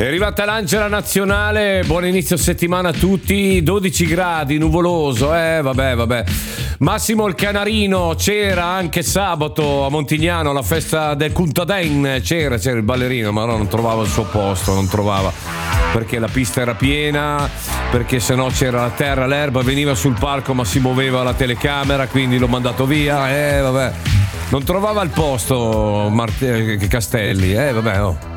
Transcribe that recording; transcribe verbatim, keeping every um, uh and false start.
È arrivata l'Angela Nazionale, buon inizio settimana a tutti, dodici gradi, nuvoloso, eh vabbè vabbè. Massimo il Canarino c'era anche sabato a Montignano, alla festa del Contadin, c'era, c'era il ballerino, ma no, non trovava il suo posto, non trovava, perché la pista era piena, perché sennò c'era la terra, l'erba, veniva sul palco ma si muoveva la telecamera, quindi l'ho mandato via, eh vabbè. Non trovava il posto Marte- Castelli, eh vabbè oh.